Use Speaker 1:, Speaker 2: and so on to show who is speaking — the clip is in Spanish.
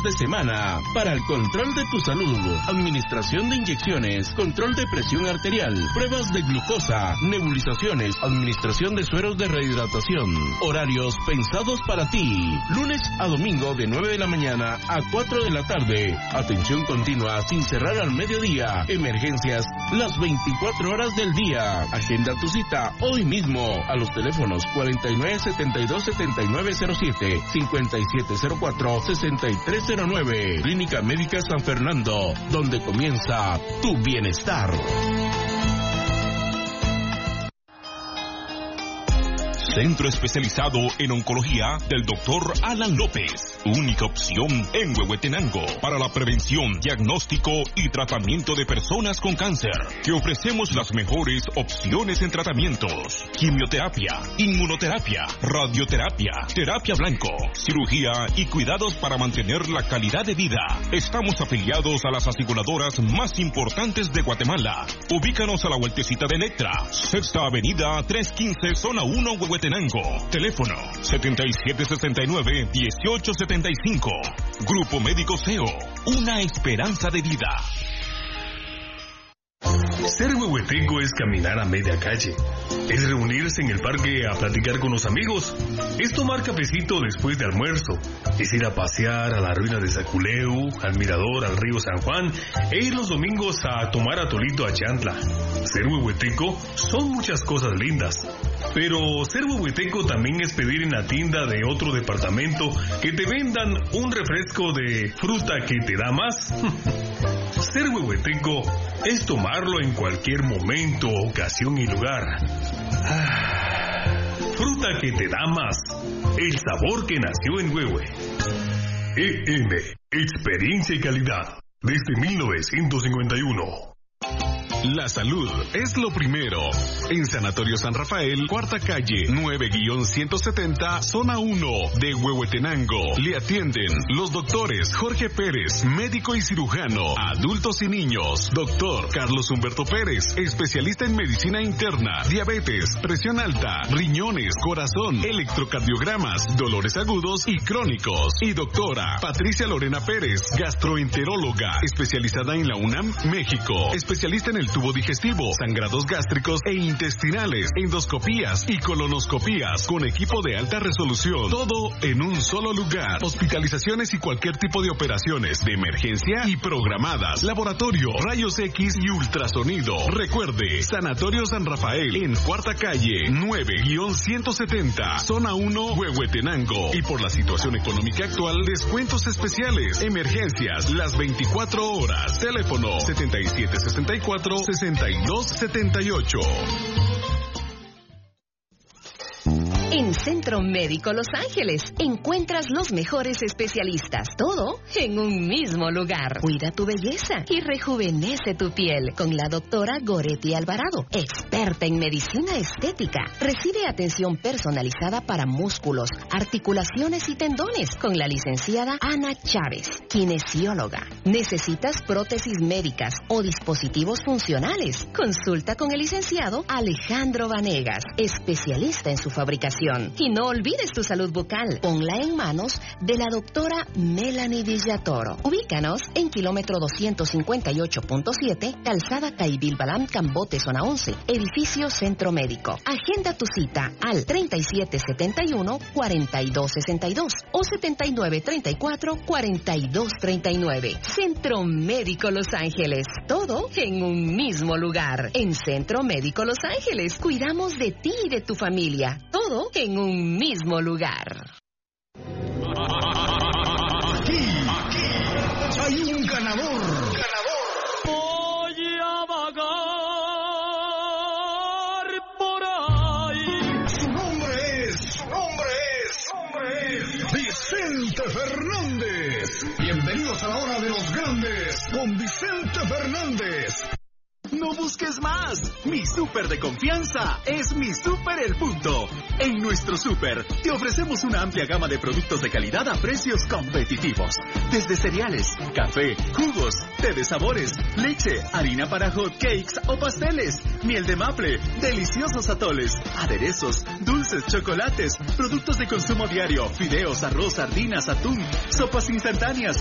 Speaker 1: de semana para el control de tu salud, administración de inyecciones, control de presión arterial, pruebas de glucosa, nebulizaciones, administración de sueros de rehidratación. Horarios pensados para ti. Lunes a domingo de 9 de la mañana a 4 de la tarde. Atención continua sin cerrar al mediodía. Emergencias las 24 horas del día. Agenda tu cita hoy mismo a los teléfonos 4972-7907, 5704-6309. Clínica Médica San Fernando, donde comienza tu bienestar.
Speaker 2: Centro especializado en oncología del Dr. Alan López. Única opción en Huehuetenango para la prevención, diagnóstico y tratamiento de personas con cáncer. Que ofrecemos las mejores opciones en tratamientos: quimioterapia, inmunoterapia, radioterapia, terapia blanco, cirugía y cuidados para mantener la calidad de vida. Estamos afiliados a las aseguradoras más importantes de Guatemala. Ubícanos a la vueltecita de Electra, Sexta Avenida 315, Zona 1, Huehuetenango. Teléfono 7769-1875. Grupo Médico CEO, una esperanza de vida.
Speaker 3: Ser huehuetengo es caminar a media calle, es reunirse en el parque a platicar con los amigos, es tomar cafecito después de almuerzo, es ir a pasear a la ruina de Zaculeu, al mirador, al río San Juan, e ir los domingos a tomar atolito a Chantla. Ser huehuetengo son muchas cosas lindas, pero ser huehuetengo también es pedir en la tienda de otro departamento que te vendan un refresco de fruta que te da más. Ser huehuetengo es tomarlo en cualquier momento, ocasión y lugar. Fruta que te da más. El sabor que nació en Huehue. EM, experiencia y calidad desde 1951.
Speaker 4: La salud es lo primero. En Sanatorio San Rafael, cuarta calle, 9-170, zona 1 de Huehuetenango. Le atienden los doctores Jorge Pérez, médico y cirujano, adultos y niños. Doctor Carlos Humberto Pérez, especialista en medicina interna, diabetes, presión alta, riñones, corazón, electrocardiogramas, dolores agudos y crónicos. Y doctora Patricia Lorena Pérez, gastroenteróloga, especializada en la UNAM, México. Especialista en el tubo digestivo, sangrados gástricos e intestinales, endoscopías y colonoscopías con equipo de alta resolución. Todo en un solo lugar. Hospitalizaciones y cualquier tipo de operaciones de emergencia y programadas. Laboratorio, rayos X y ultrasonido. Recuerde, Sanatorio San Rafael en cuarta calle, 9-170, zona 1, Huehuetenango. Y por la situación económica actual, descuentos especiales. Emergencias las 24 horas. Teléfono 7764-6278.
Speaker 5: En Centro Médico Los Ángeles encuentras los mejores especialistas, todo en un mismo lugar. Cuida tu belleza y rejuvenece tu piel con la doctora Goretti Alvarado, experta en medicina estética. Recibe atención personalizada para músculos, articulaciones y tendones con la licenciada Ana Chávez, kinesióloga. ¿Necesitas prótesis médicas o dispositivos funcionales? Consulta con el licenciado Alejandro Vanegas, especialista en su fabricación. Y no olvides tu salud bucal. Ponla en manos de la doctora Melanie Villatoro. Ubícanos en kilómetro 258.7, calzada Caibil Balam, Cambote, zona 11, edificio Centro Médico. Agenda tu cita al 3771-4262 o 7934-4239. Centro Médico Los Ángeles. Todo en un mismo lugar. En Centro Médico Los Ángeles cuidamos de ti y de tu familia. Todo en un mismo lugar.
Speaker 6: Aquí hay un ganador.
Speaker 7: Voy a vagar por ahí.
Speaker 6: Su nombre es Vicente Fernández. Bienvenidos a la hora de los grandes con Vicente Fernández.
Speaker 8: No busques más. Mi súper de confianza es Mi Súper El Punto. En nuestro súper te ofrecemos una amplia gama de productos de calidad a precios competitivos. Desde cereales, café, jugos, té de sabores, leche, harina para hot cakes o pasteles, miel de maple, deliciosos atoles, aderezos, dulces, chocolates, productos de consumo diario, fideos, arroz, sardinas, atún, sopas instantáneas,